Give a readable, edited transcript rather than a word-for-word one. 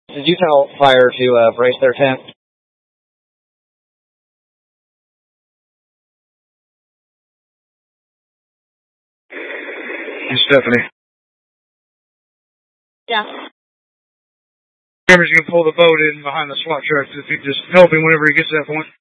Did you tell Fire to brace their tent? And Stephanie. Yeah. Cameron's going to pull the boat in behind the SWAT truck to just help him whenever he gets to that point.